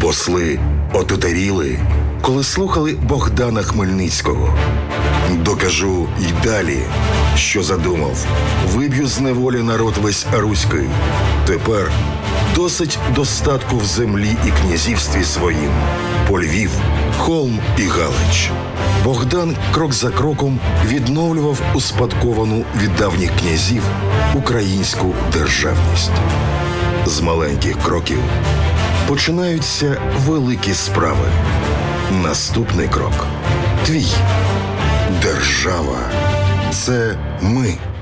Посли отутаріли, коли слухали Богдана Хмельницького. Докажу й далі, що задумав. Виб'ю з неволі народ весь руський. Тепер досить достатку в землі і князівстві своїм. По Львів, Холм і Галич. Богдан крок за кроком відновлював успадковану від давніх князів українську державність. З маленьких кроків починаються великі справи. Наступний крок – твій. Держава – це ми.